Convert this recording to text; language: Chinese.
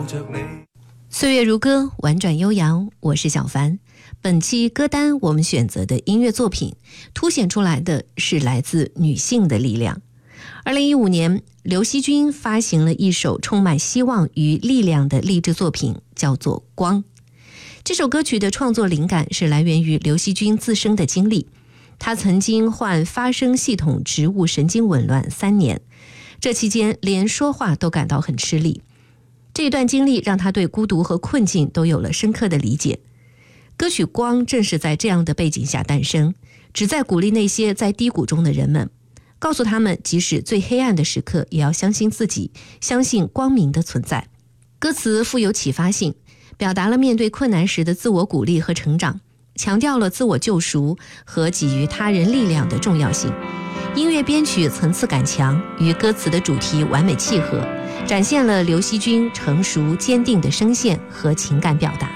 岁月如歌，婉转悠扬，我是小凡。本期歌单我们选择的音乐作品凸显出来的是来自女性的力量。2015年，刘惜君发行了一首充满希望与力量的励志作品，叫做《光》。这首歌曲的创作灵感是来源于刘惜君自身的经历。她曾经患发声系统植物神经紊乱3年，这期间连说话都感到很吃力。这段经历让她对孤独和困境都有了深刻的理解。歌曲《光》正是在这样的背景下诞生，旨在鼓励那些在低谷中的人们，告诉他们即使最黑暗的时刻也要相信自己，相信光明的存在。歌词富有启发性，表达了面对困难时的自我鼓励和成长，强调了自我救赎和给予他人力量的重要性。音乐编曲层次感强，与歌词的主题完美契合，展现了刘惜君成熟坚定的声线和情感表达。